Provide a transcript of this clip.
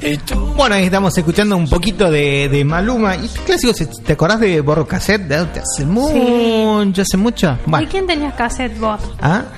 Bueno, ahí estamos escuchando un poquito de Maluma. Y clásicos, ¿te acordás de Borro Cassette? De hace mucho, hace mucho. ¿Y Bueno. quién tenías cassette vos? ¿Ah?